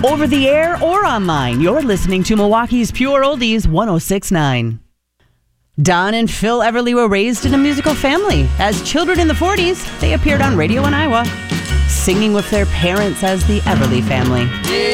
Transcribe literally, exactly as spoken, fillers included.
Over the air or online, you're listening to Milwaukee's Pure Oldies one oh six point nine. Don and Phil Everly were raised in a musical family. As children in the forties, they appeared on radio in Iowa, singing with their parents as the Everly family.